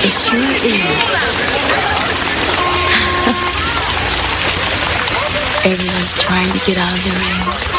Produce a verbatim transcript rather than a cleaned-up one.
It sure is. Everyone's trying to get out of the rain.